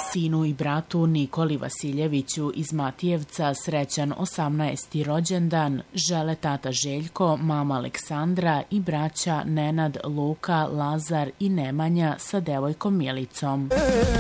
Sinu i bratu Nikoli Vasiljeviću iz Matijevca srećan 18. rođendan žele tata Željko, mama Aleksandra i braća Nenad, Luka, Lazar i Nemanja sa devojkom Milicom.